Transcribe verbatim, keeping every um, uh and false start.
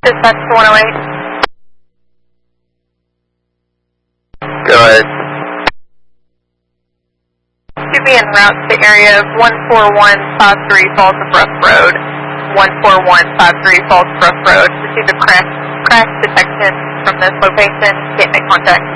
Dispatch to one oh eight. Go ahead. To be en route to area of one four one five three Falls of Rough Road. one four one five three Falls of Rough Road. Receive a crash, crash detection from this location. Can't make contact.